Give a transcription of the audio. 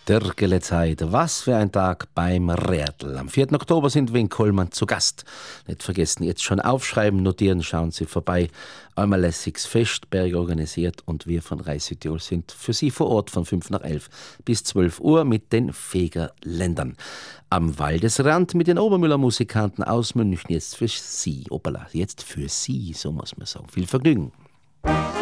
Dörgele Zeit, was für ein Tag beim Rädel. Am 4. Oktober sind wir in Kollmann zu Gast. Nicht vergessen, jetzt schon aufschreiben, notieren, schauen Sie vorbei. Einmal lässiges Festberg organisiert und wir von Reis Südtirol sind für Sie vor Ort von 5 nach 11 bis 12 Uhr mit den Fegerländern. Am Waldesrand mit den Obermüller Musikanten aus München jetzt für Sie. Opala, jetzt für Sie, so muss man sagen. Viel Vergnügen.